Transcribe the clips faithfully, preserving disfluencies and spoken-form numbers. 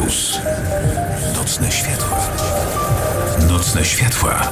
Plus. Nocne światła. Nocne światła.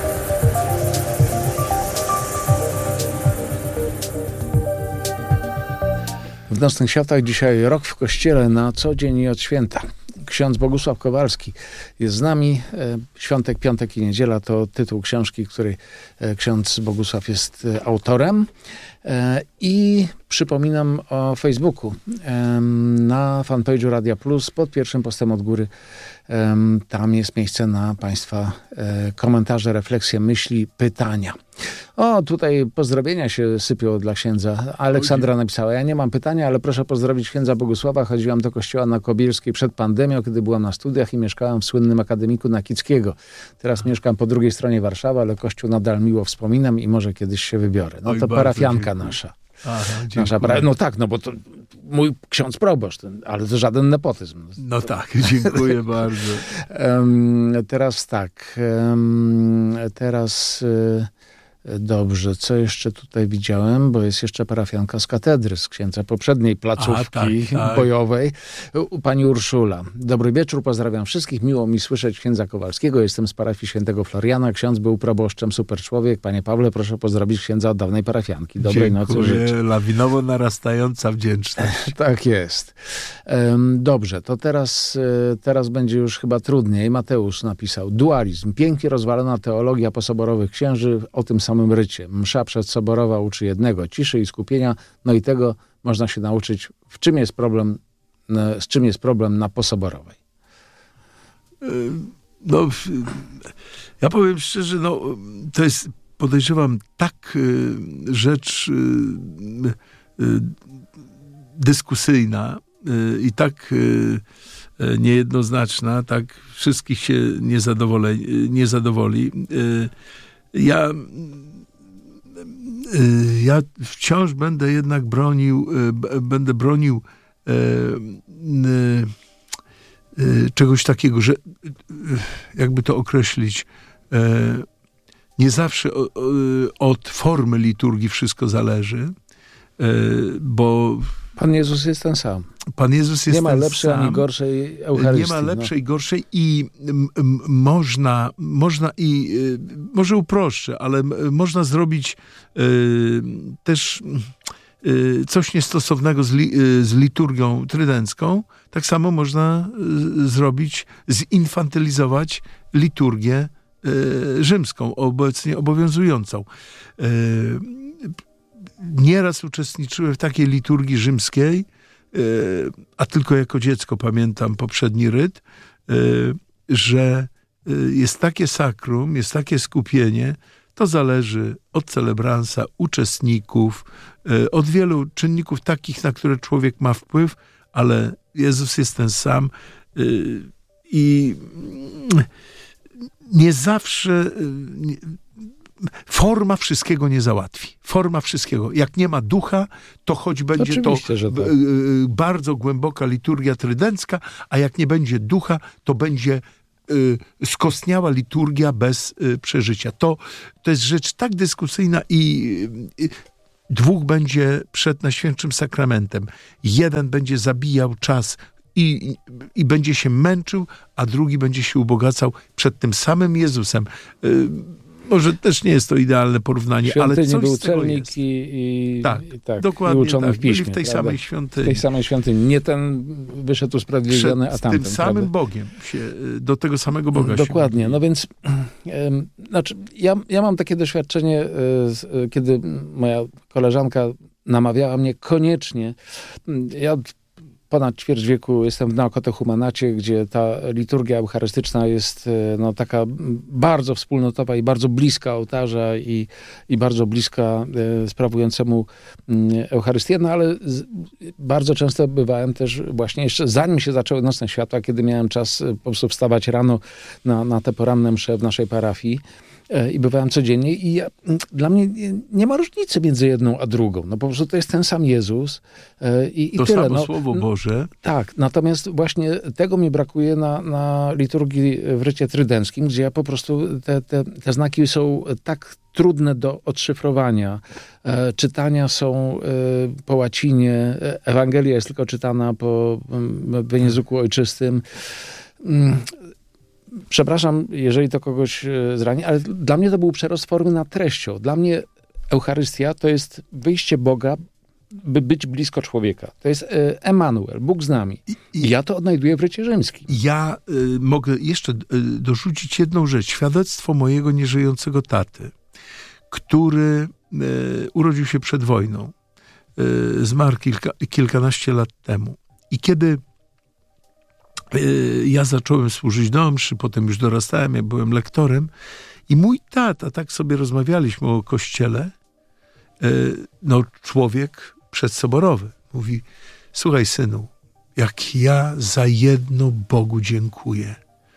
W Nocnych Światłach dzisiaj rok w kościele na co dzień i od święta. Ksiądz Bogusław Kowalski jest z nami. Świątek, piątek i niedziela to tytuł książki, której ksiądz Bogusław jest autorem. I przypominam o Facebooku. Na fanpage'u Radia Plus pod pierwszym postem od góry tam jest miejsce na Państwa komentarze, refleksje, myśli, pytania. O, tutaj pozdrowienia się sypią dla księdza. Aleksandra napisała: ja nie mam pytania, ale proszę pozdrowić księdza Bogusława. Chodziłam do kościoła na Kobielskiej przed pandemią, kiedy byłam na studiach i mieszkałam w słynnym akademiku Nakickiego. Teraz mieszkam po drugiej stronie Warszawy, ale kościół nadal miło wspominam i może kiedyś się wybiorę. No Oj, to parafianka dziękuję. nasza. Aha, nasza para... No tak, no bo to mój ksiądz proboszcz, ale to żaden nepotyzm. No tak, dziękuję bardzo. Um, teraz tak, um, teraz... Y... Dobrze, co jeszcze tutaj widziałem, bo jest jeszcze parafianka z katedry, z księdza poprzedniej placówki A, tak, tak. bojowej. Pani Urszula. Dobry wieczór, pozdrawiam wszystkich. Miło mi słyszeć księdza Kowalskiego. Jestem z parafii świętego Floriana. Ksiądz był proboszczem, super człowiek. Panie Pawle, proszę pozdrowić księdza od dawnej parafianki. Dobrej Dziękuję. nocy życzę. Lawinowo narastająca wdzięczność. Tak jest. Um, dobrze, to teraz, teraz będzie już chyba trudniej. Mateusz napisał: dualizm, pięknie rozwalona teologia posoborowych księży o tym samym rycie. Msza przedsoborowa uczy jednego: ciszy i skupienia, no i tego można się nauczyć, w czym jest problem, z czym jest problem na posoborowej. No, ja powiem szczerze, no, to jest, podejrzewam, tak rzecz dyskusyjna i tak niejednoznaczna, tak wszystkich się nie zadowoli. Nie zadowoli. Ja, ja wciąż będę jednak bronił, będę bronił czegoś takiego, że jakby to określić, nie zawsze od formy liturgii wszystko zależy, bo Pan Jezus jest ten sam. Pan Jezus jest nie ma ten lepszej sam. ani gorszej Eucharystii. Nie ma lepszej, no. gorszej i m, m, można, można i y, może uproszczę, ale m, można zrobić y, też y, coś niestosownego z, li, y, z liturgią trydencką. Tak samo można y, zrobić, zinfantylizować liturgię y, rzymską, obecnie obowiązującą. Y, nieraz uczestniczyłem w takiej liturgii rzymskiej, a tylko jako dziecko pamiętam poprzedni ryt, że jest takie sakrum, jest takie skupienie, to zależy od celebransa, uczestników, od wielu czynników takich, na które człowiek ma wpływ, ale Jezus jest ten sam i nie zawsze... Forma wszystkiego nie załatwi. Forma wszystkiego. Jak nie ma ducha, to choć będzie Oczywiście, to że tak. bardzo głęboka liturgia trydencka, a jak nie będzie ducha, to będzie skostniała liturgia bez przeżycia. To, to jest rzecz tak dyskusyjna i dwóch będzie przed Najświętszym Sakramentem. Jeden będzie zabijał czas i, i będzie się męczył, a drugi będzie się ubogacał przed tym samym Jezusem. Może też nie jest to idealne porównanie, Świątyni ale coś był z tego celnik jest. i, i, Tak, i, tak, dokładnie i uczony tak. w piśmie. Byli w tej prawda? samej świątyni. W tej samej świątyni. Nie ten wyszedł usprawiedliwiony, a Z tamten. tym samym prawda? Bogiem się, do tego samego Boga Dokładnie. się No więc um, znaczy, ja, ja mam takie doświadczenie, y, y, kiedy moja koleżanka namawiała mnie koniecznie. Ja ponad ćwierć wieku jestem w neokatechumenacie, gdzie ta liturgia eucharystyczna jest no, taka bardzo wspólnotowa i bardzo bliska ołtarza i, i bardzo bliska e, sprawującemu e, Eucharystię, no ale z, bardzo często bywałem też właśnie jeszcze zanim się zaczęły Nocne Światła, kiedy miałem czas e, po prostu wstawać rano na, na te poranne msze w naszej parafii, i bywałem codziennie i ja, dla mnie nie, nie ma różnicy między jedną a drugą. No po prostu to jest ten sam Jezus i, i to tyle. samo no, Słowo Boże. Tak, natomiast właśnie tego mi brakuje na, na liturgii w rycie trydenckim, gdzie ja po prostu te, te, te znaki są tak trudne do odszyfrowania. E, czytania są e, po łacinie, Ewangelia jest tylko czytana po w języku ojczystym. Przepraszam, jeżeli to kogoś zrani, ale dla mnie to był przerost formy nad treścią. Dla mnie Eucharystia to jest wyjście Boga, by być blisko człowieka. To jest Emanuel, Bóg z nami. I, I ja to odnajduję w rycie rzymskim. Ja y, mogę jeszcze y, dorzucić jedną rzecz. Świadectwo mojego nieżyjącego taty, który y, urodził się przed wojną. Y, zmarł kilka, kilkanaście lat temu. I kiedy y, ja zacząłem służyć do mszy, potem już dorastałem, ja byłem lektorem i mój tata, tak sobie rozmawialiśmy o kościele, y, no człowiek przedsoborowy. Mówi, słuchaj synu, jak ja za jedno Bogu dziękuję,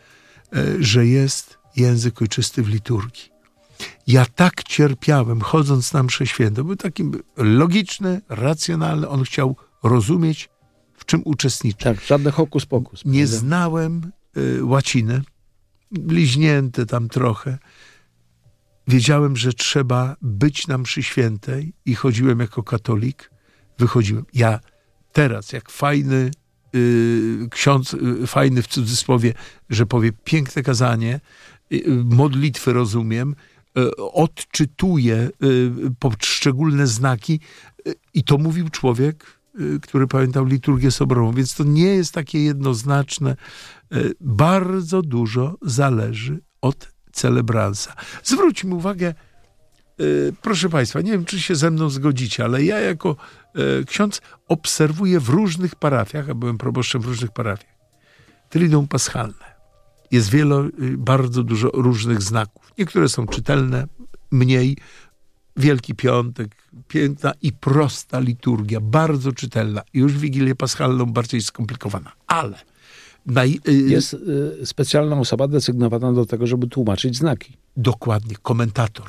że jest język ojczysty w liturgii. Ja tak cierpiałem, chodząc na mszę świętą. Był taki logiczny, racjonalny. On chciał rozumieć, w czym uczestniczy. Tak, żadne hokus pokus. Nie prawda? Znałem y, łaciny, bliźnięte tam trochę. Wiedziałem, że trzeba być na mszy świętej i chodziłem jako katolik. Wychodziłem. Ja teraz, jak fajny y, ksiądz, y, fajny w cudzysłowie, że powie piękne kazanie, y, modlitwy rozumiem, y, odczytuję y, poszczególne znaki y, i to mówił człowiek, y, który pamiętał liturgię soborową, więc to nie jest takie jednoznaczne. Y, bardzo dużo zależy od celebransa. Zwróćmy uwagę, proszę Państwa, nie wiem, czy się ze mną zgodzicie, ale ja jako e, ksiądz obserwuję w różnych parafiach, a byłem proboszczem w różnych parafiach, Triduum Paschalne. Jest wiele, bardzo dużo różnych znaków. Niektóre są czytelne, mniej. Wielki Piątek, piękna i prosta liturgia, bardzo czytelna. Już Wigilię Paschalną bardziej skomplikowana, ale naj, y, jest y, specjalna osoba desygnowana do tego, żeby tłumaczyć znaki. Dokładnie, komentator.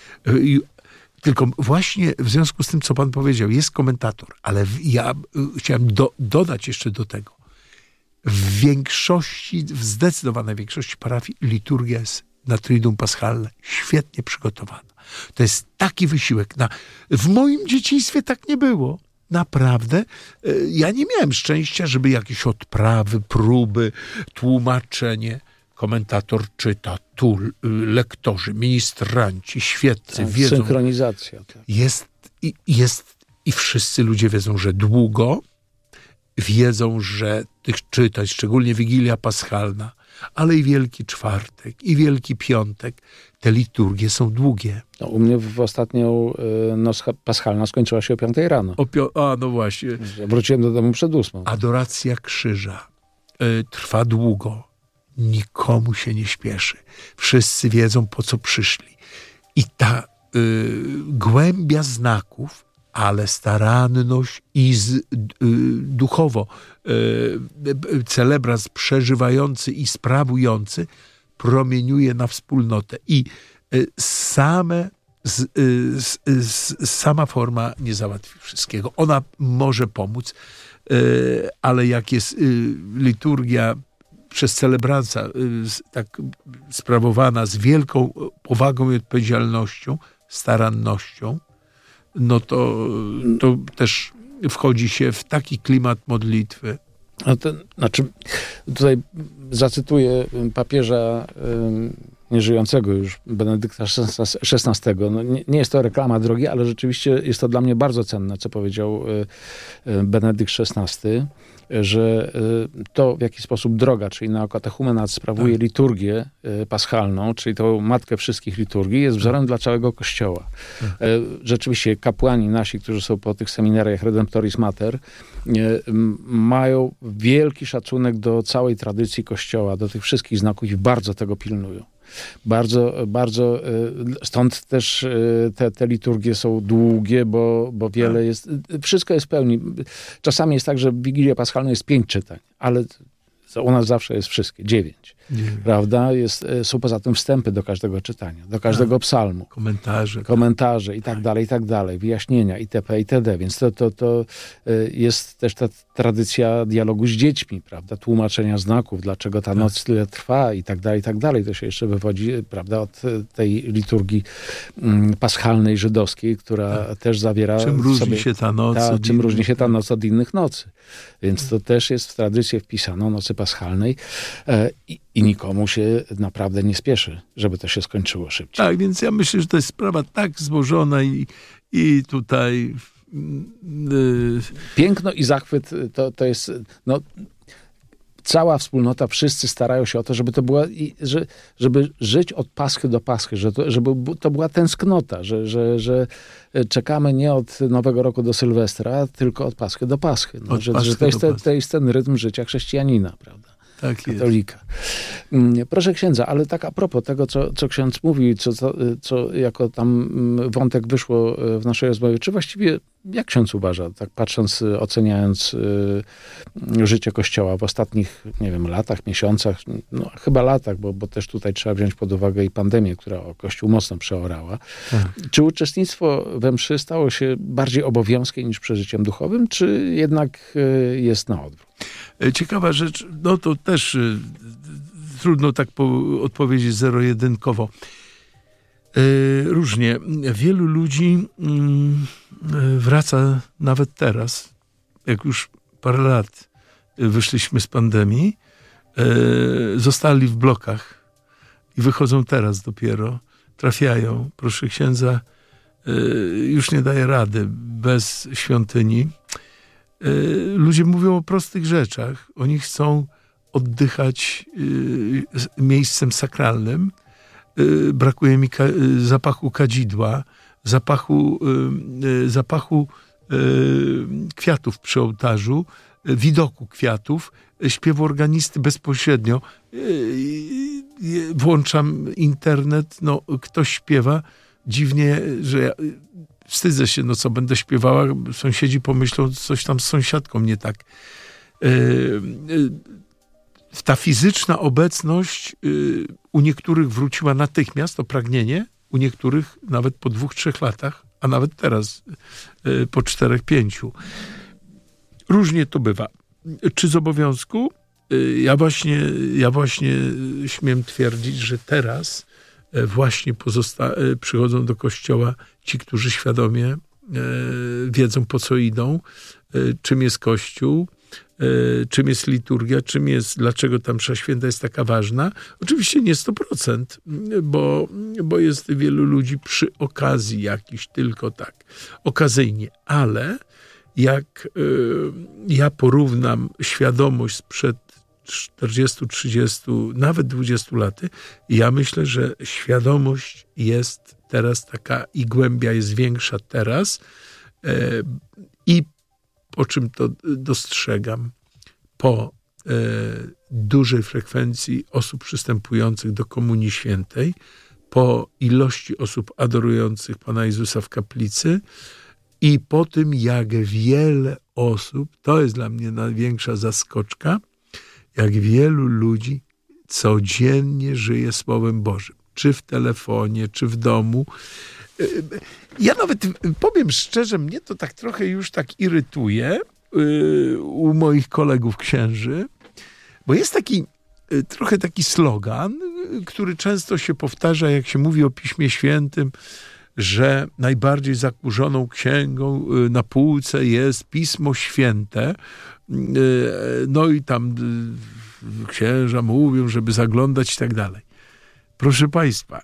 Tylko właśnie w związku z tym, co pan powiedział, jest komentator, ale ja chciałem do, dodać jeszcze do tego. W większości, w zdecydowanej większości parafii liturgia jest na Triduum Paschalne świetnie przygotowana. To jest taki wysiłek. Na, w moim dzieciństwie tak nie było. Naprawdę. Ja nie miałem szczęścia, żeby jakieś odprawy, próby, tłumaczenie. Komentator czyta, tu lektorzy, ministranci, świeccy tak, wiedzą. Synchronizacja. Tak. Jest, i, jest i wszyscy ludzie wiedzą, że długo, wiedzą, że tych czytać, szczególnie Wigilia Paschalna, ale i Wielki Czwartek, i Wielki Piątek, te liturgie są długie. No, u mnie w ostatnią y, noc paschalna skończyła się o piątej rano. O pio- a, no właśnie. Wróciłem do domu przed ósmą. Adoracja krzyża y, trwa długo. Nikomu się nie śpieszy. Wszyscy wiedzą, po co przyszli. I ta y, głębia znaków, ale staranność i z, y, duchowo y, celebrant przeżywający i sprawujący promieniuje na wspólnotę. I y, same z, y, z, z, sama forma nie załatwi wszystkiego. Ona może pomóc, y, ale jak jest y, liturgia przez celebranta tak sprawowana z wielką powagą i odpowiedzialnością, starannością, no to, to też wchodzi się w taki klimat modlitwy. No to, znaczy, tutaj zacytuję papieża y, nieżyjącego już, Benedykta szesnastego. No, nie, nie jest to reklama drogi, ale rzeczywiście jest to dla mnie bardzo cenne, co powiedział y, y, Benedykt szesnasty, że to, w jaki sposób droga, czyli neokatechumenat sprawuje tak. liturgię paschalną, czyli tą matkę wszystkich liturgii, jest wzorem tak. dla całego Kościoła. Tak. Rzeczywiście kapłani nasi, którzy są po tych seminariach Redemptoris Mater, mają wielki szacunek do całej tradycji Kościoła, do tych wszystkich znaków i bardzo tego pilnują. Bardzo, bardzo, stąd też te, te liturgie są długie, bo, bo wiele jest, wszystko jest w pełni. Czasami jest tak, że w Wigilię Paschalną jest pięć czytań, ale u nas zawsze jest wszystkie, dziewięć. dziewięć. Prawda? Jest, są poza tym wstępy do każdego czytania, do każdego A, psalmu. Komentarze. Komentarze tak. i tak dalej, i tak dalej, wyjaśnienia itp. itd. Więc to, to, to jest też ta tradycja dialogu z dziećmi, prawda? Tłumaczenia znaków, dlaczego ta tak. noc tyle trwa i tak dalej, i tak dalej. To się jeszcze wywodzi, prawda, od tej liturgii mm, paschalnej żydowskiej, która tak. też zawiera czym różni sobie, się ta noc ta, od czym innych, różni się ta noc od innych nocy. Więc to też jest w tradycję wpisane Nocy Paschalnej e, i, i nikomu się naprawdę nie spieszy, żeby to się skończyło szybciej. Tak, więc ja myślę, że to jest sprawa tak złożona i, i tutaj... Yy... Piękno i zachwyt to, to jest... No, cała wspólnota, wszyscy starają się o to, żeby to była, że, żeby żyć od Paschy do Paschy, że to, żeby to była tęsknota, że, że, że czekamy nie od Nowego Roku do Sylwestra, tylko od Paschy do Paschy. No, że, że to, jest te, to jest ten rytm życia chrześcijanina, prawda? Tak katolika. Jest. Proszę księdza, ale tak a propos tego, co, co ksiądz mówi, co, co, co jako tam wątek wyszło w naszej rozmowie, czy właściwie jak ksiądz uważa, tak patrząc, oceniając y, życie Kościoła w ostatnich, nie wiem, latach, miesiącach, no chyba latach, bo, bo też tutaj trzeba wziąć pod uwagę i pandemię, która Kościół mocno przeorała. Tak. Czy uczestnictwo we mszy stało się bardziej obowiązkiem niż przeżyciem duchowym, czy jednak y, jest na odwrót? Ciekawa rzecz, no to też y, trudno tak po, odpowiedzieć zero-jedynkowo. Y, różnie. Wielu ludzi y, wraca nawet teraz, jak już parę lat wyszliśmy z pandemii, y, zostali w blokach i wychodzą teraz dopiero, trafiają. Proszę księdza, y, już nie daje rady bez świątyni. Ludzie mówią o prostych rzeczach. Oni chcą oddychać miejscem sakralnym. Brakuje mi zapachu kadzidła, zapachu, zapachu kwiatów przy ołtarzu, widoku kwiatów, śpiewu organisty bezpośrednio. Włączam internet, no ktoś śpiewa. Dziwnie, że ja wstydzę się, no co będę śpiewała, sąsiedzi pomyślą, coś tam z sąsiadką nie tak. Ta fizyczna obecność u niektórych wróciła natychmiast, to pragnienie, u niektórych nawet po dwóch, trzech latach, a nawet teraz po czterech, pięciu. Różnie to bywa. Czy z obowiązku? Ja właśnie, ja właśnie śmiem twierdzić, że teraz właśnie pozosta- przychodzą do kościoła ci, którzy świadomie e, wiedzą, po co idą, e, czym jest Kościół, e, czym jest liturgia, czym jest, dlaczego ta msza święta jest taka ważna. Oczywiście nie sto procent, bo, bo jest wielu ludzi przy okazji jakiś, tylko tak, okazyjnie, ale jak e, ja porównam świadomość sprzed czterdziestu, trzydziestu, nawet dwudziestu laty, ja myślę, że świadomość jest teraz taka i głębia jest większa teraz e, i po czym to dostrzegam, po e, dużej frekwencji osób przystępujących do Komunii Świętej, po ilości osób adorujących Pana Jezusa w kaplicy i po tym, jak wiele osób, to jest dla mnie największa zaskoczka, jak wielu ludzi codziennie żyje Słowem Bożym. Czy w telefonie, czy w domu. Ja nawet powiem szczerze, mnie to tak trochę już tak irytuje u moich kolegów księży, bo jest taki trochę taki slogan, który często się powtarza, jak się mówi o Piśmie Świętym, że najbardziej zakurzoną księgą na półce jest Pismo Święte. No i tam księża mówią, żeby zaglądać i tak dalej. Proszę Państwa,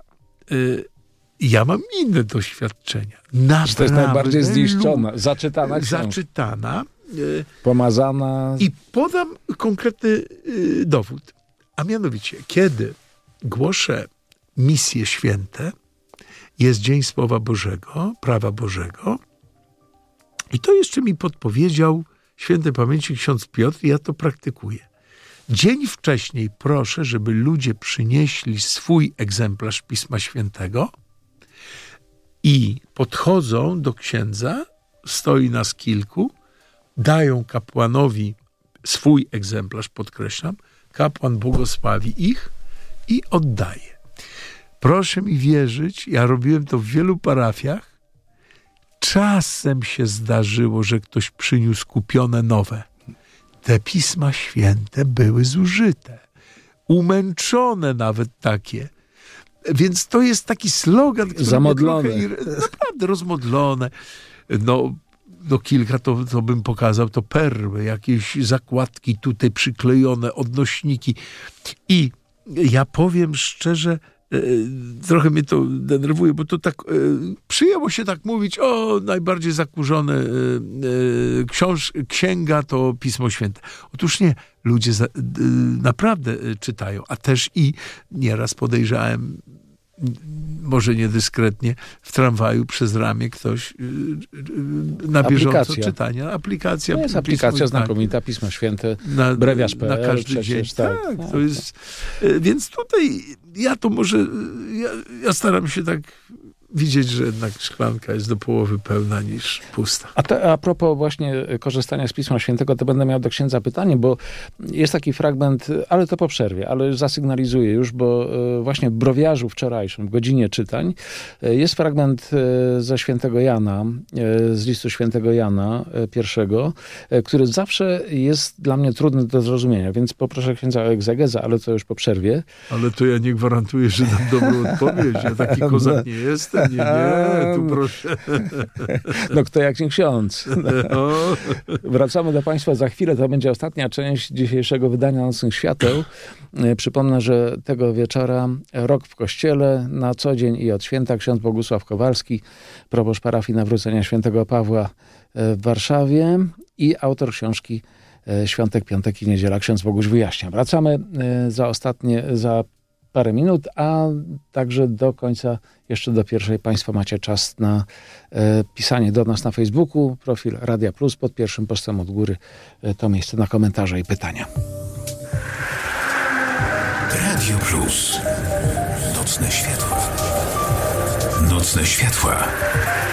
ja mam inne doświadczenia. Naprawdę to jest najbardziej zniszczona, zaczytana książka. Zaczytana. Pomazana. I podam konkretny dowód. A mianowicie, kiedy głoszę misje święte, jest Dzień Słowa Bożego, Prawa Bożego i to jeszcze mi podpowiedział świętej pamięci ksiądz Piotr i ja to praktykuję. Dzień wcześniej proszę, żeby ludzie przynieśli swój egzemplarz Pisma Świętego i podchodzą do księdza, stoi nas kilku, dają kapłanowi swój egzemplarz, podkreślam, kapłan błogosławi ich i oddaje. Proszę mi wierzyć, ja robiłem to w wielu parafiach, czasem się zdarzyło, że ktoś przyniósł kupione nowe. Te Pisma Święte były zużyte, umęczone nawet takie. Więc to jest taki slogan, który zamodlone. Trochę, naprawdę rozmodlone. No, no kilka to, to bym pokazał, to perły, jakieś zakładki tutaj przyklejone, odnośniki. I ja powiem szczerze, trochę mnie to denerwuje, bo to tak przyjęło się tak mówić, o, najbardziej zakurzone książ, księga to Pismo Święte. Otóż nie, ludzie za, naprawdę czytają, a też i nieraz podejrzałem, może niedyskretnie, w tramwaju przez ramię ktoś na bieżąco Aplikacja. czytania. Aplikacja. To jest aplikacja znakomita, Pismo Święte, brewiarz kropka p l. Na każdy dzień. Tak, tak, to jest, więc tutaj ja to może, ja, ja staram się tak widzieć, że jednak szklanka jest do połowy pełna niż pusta. A, te, a propos właśnie korzystania z Pisma Świętego, to będę miał do księdza pytanie, bo jest taki fragment, ale to po przerwie, ale zasygnalizuję już, bo właśnie w Browiarzu wczorajszym, w godzinie czytań, jest fragment ze świętego Jana, z listu świętego Jana pierwszego, który zawsze jest dla mnie trudny do zrozumienia, więc poproszę księdza o egzegezę, ale to już po przerwie. Ale to ja nie gwarantuję, że dam dobrą odpowiedź. Ja taki kozak nie jestem. Nie, nie, tu proszę. No kto jak nie ksiądz. No. Wracamy do Państwa za chwilę. To będzie ostatnia część dzisiejszego wydania Nocnych Świateł. Przypomnę, że tego wieczora Rok w Kościele, na co dzień i od święta ksiądz Bogusław Kowalski, proboszcz parafii Nawrócenia Świętego Pawła w Warszawie i autor książki Świątek, Piątek i Niedziela, ksiądz Boguś wyjaśnia. Wracamy za ostatnie, za parę minut, a także do końca, jeszcze do pierwszej, Państwo macie czas na e, pisanie do nas na Facebooku, profil Radia Plus, pod pierwszym postem od góry e, to miejsce na komentarze i pytania. Radio Plus. Nocne światła. Nocne światła.